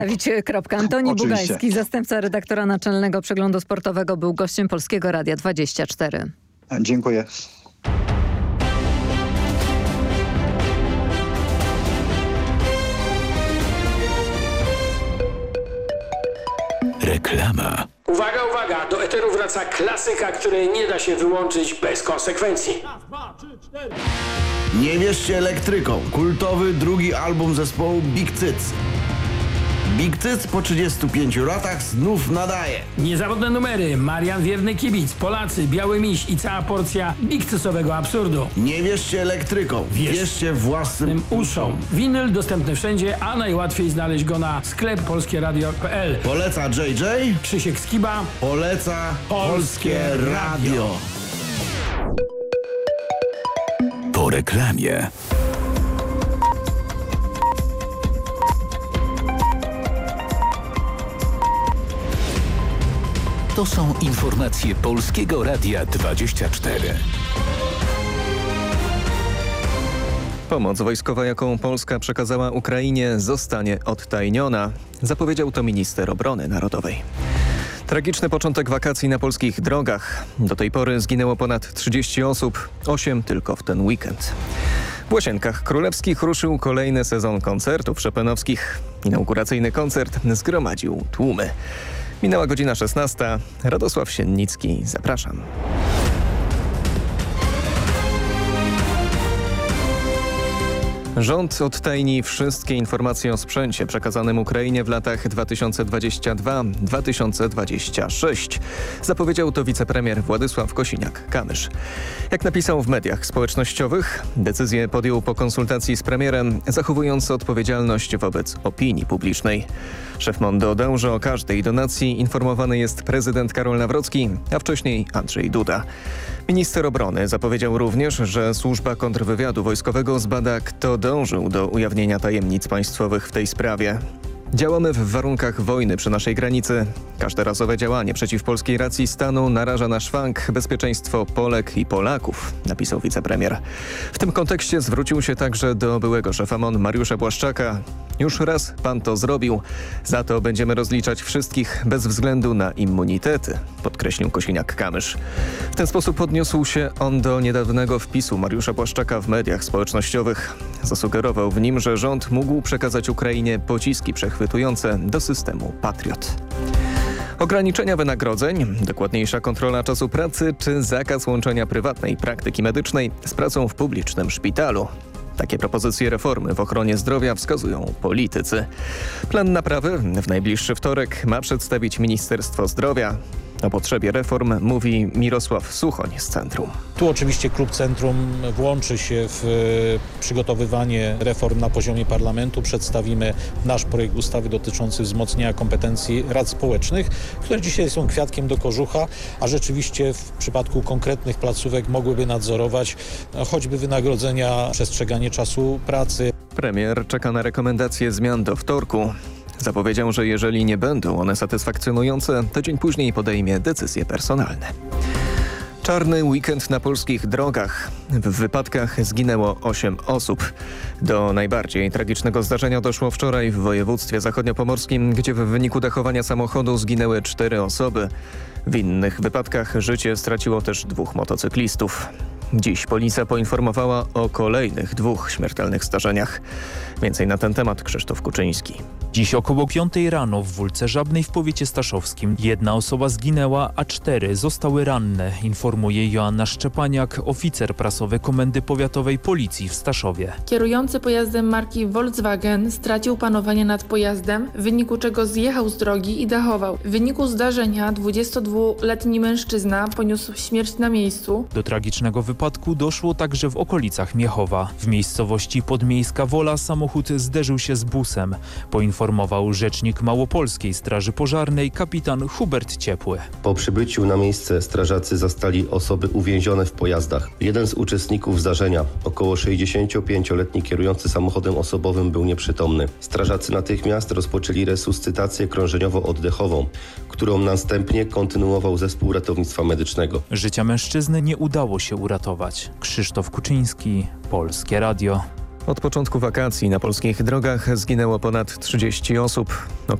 Antoni Oczywiście. Bugajski, zastępca redaktora naczelnego Przeglądu Sportowego, był gościem Polskiego Radia 24. Dziękuję. Reklama. Uwaga, uwaga! Do eteru wraca klasyka, której nie da się wyłączyć bez konsekwencji. Raz, dwa, trzy, cztery. Nie wierzcie elektrykom. Kultowy drugi album zespołu Big Cyc. Big Cyc po 35 latach znów nadaje. Niezawodne numery, Marian Wierny Kibic, Polacy, Biały Miś i cała porcja bigcycowego absurdu. Nie wierzcie elektrykom. Wierzcie własnym Uszom. Winyl dostępny wszędzie, a najłatwiej znaleźć go na sklep polskieradio.pl. Poleca JJ. Krzysiek Skiba. Poleca Polskie Radio. Po reklamie. To są informacje Polskiego Radia 24. Pomoc wojskowa, jaką Polska przekazała Ukrainie, zostanie odtajniona, zapowiedział to minister obrony narodowej. Tragiczny początek wakacji na polskich drogach. Do tej pory zginęło ponad 30 osób, 8 tylko w ten weekend. W Łazienkach Królewskich ruszył kolejny sezon koncertów chopinowskich. Inauguracyjny koncert zgromadził tłumy. Minęła godzina 16. Radosław Siennicki, zapraszam. Rząd odtajni wszystkie informacje o sprzęcie przekazanym Ukrainie w latach 2022-2026. Zapowiedział to wicepremier Władysław Kosiniak-Kamysz. Jak napisał w mediach społecznościowych, decyzję podjął po konsultacji z premierem, zachowując odpowiedzialność wobec opinii publicznej. Szef MON dodał, że o każdej donacji informowany jest prezydent Karol Nawrocki, a wcześniej Andrzej Duda. Minister obrony zapowiedział również, że służba kontrwywiadu wojskowego zbada, kto dążył do ujawnienia tajemnic państwowych w tej sprawie. Działamy w warunkach wojny przy naszej granicy. Każde razowe działanie przeciw polskiej racji stanu naraża na szwank bezpieczeństwo Polek i Polaków, napisał wicepremier. W tym kontekście zwrócił się także do byłego szefa MON Mariusza Błaszczaka. Już raz pan to zrobił. Za to będziemy rozliczać wszystkich bez względu na immunitety, podkreślił Kosiniak-Kamysz. W ten sposób odniósł się on do niedawnego wpisu Mariusza Błaszczaka w mediach społecznościowych. Zasugerował w nim, że rząd mógł przekazać Ukrainie pociski przechwytujące do systemu Patriot. Ograniczenia wynagrodzeń, dokładniejsza kontrola czasu pracy czy zakaz łączenia prywatnej praktyki medycznej z pracą w publicznym szpitalu. Takie propozycje reformy w ochronie zdrowia wskazują politycy. Plan naprawy w najbliższy wtorek ma przedstawić Ministerstwo Zdrowia. O potrzebie reform mówi Mirosław Suchoń z Centrum. Tu oczywiście Klub Centrum włączy się w przygotowywanie reform na poziomie parlamentu. Przedstawimy nasz projekt ustawy dotyczący wzmocnienia kompetencji rad społecznych, które dzisiaj są kwiatkiem do kożucha, a rzeczywiście w przypadku konkretnych placówek mogłyby nadzorować choćby wynagrodzenia, przestrzeganie czasu pracy. Premier czeka na rekomendacje zmian do wtorku. Zapowiedział, że jeżeli nie będą one satysfakcjonujące, to dzień później podejmie decyzje personalne. Czarny weekend na polskich drogach. W wypadkach zginęło 8 osób. Do najbardziej tragicznego zdarzenia doszło wczoraj w województwie zachodniopomorskim, gdzie w wyniku dachowania samochodu zginęły 4 osoby. W innych wypadkach życie straciło też 2 motocyklistów. Dziś policja poinformowała o kolejnych 2 śmiertelnych zdarzeniach. Więcej na ten temat Krzysztof Kuczyński. Dziś około 5 rano w Wólce Żabnej w powiecie staszowskim 1 osoba zginęła, a 4 zostały ranne, informuje Joanna Szczepaniak, oficer prasowy Komendy Powiatowej Policji w Staszowie. Kierujący pojazdem marki Volkswagen stracił panowanie nad pojazdem, w wyniku czego zjechał z drogi i dachował. W wyniku zdarzenia 22-letni mężczyzna poniósł śmierć na miejscu. Do tragicznego wypadku doszło także w okolicach Miechowa. W miejscowości Podmiejska Wola samochód zderzył się z busem. Poinformował rzecznik Małopolskiej Straży Pożarnej kapitan Hubert Ciepły. Po przybyciu na miejsce strażacy zastali osoby uwięzione w pojazdach. Jeden z uczestników zdarzenia, około 65-letni kierujący samochodem osobowym, był nieprzytomny. Strażacy natychmiast rozpoczęli resuscytację krążeniowo-oddechową, którą następnie kontynuował zespół ratownictwa medycznego. Życia mężczyzny nie udało się uratować. Krzysztof Kuczyński, Polskie Radio. Od początku wakacji na polskich drogach zginęło ponad 30 osób.